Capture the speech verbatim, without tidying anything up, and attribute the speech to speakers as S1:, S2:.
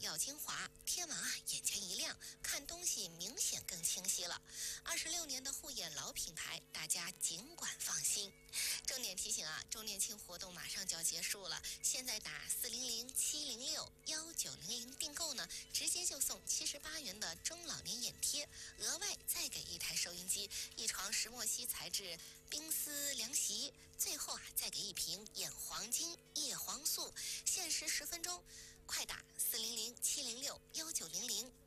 S1: 耀精华，贴完啊眼前一亮，看东西明显更清晰了。二十六年的护眼老品牌，大家尽管放心。重点提醒啊，周年庆活动马上就要结束了，现在打四零零七零六幺九零零订购呢，直接就送七十八元的中老年眼贴，额外再给一台收音机、一床石墨烯材质冰丝凉席，最后啊再给一瓶眼黄金叶黄素，限时十分钟，快打四零零七零六幺九零零